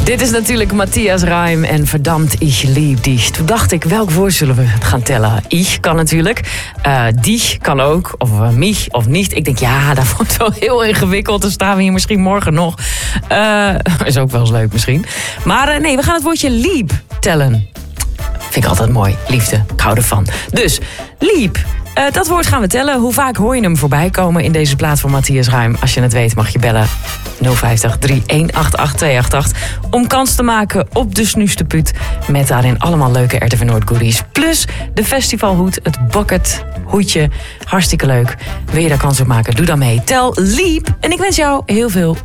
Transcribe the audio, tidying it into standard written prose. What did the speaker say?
Dit is natuurlijk Matthias Reim en Verdammt, ich lieb dich. Toen dacht ik, welk woord zullen we gaan tellen? Ich kan natuurlijk, dich kan ook, of mich of niet. Ik denk, ja, dat wordt wel heel ingewikkeld. Dan staan we hier misschien morgen nog. Is ook wel eens leuk misschien. Maar nee, we gaan het woordje lieb tellen. Vind ik altijd mooi, liefde. Ik hou ervan. Dus, lieb. Dat woord gaan we tellen. Hoe vaak hoor je hem voorbij komen in deze plaat van Matthias Reim? Als je het weet mag je bellen 050 3188288 om kans te maken op de Snusterput. Met daarin allemaal leuke RTV Noord goodies. Plus de festivalhoed, het bucket hoedje. Hartstikke leuk. Wil je daar kans op maken? Doe dan mee. Tel liep en ik wens jou heel veel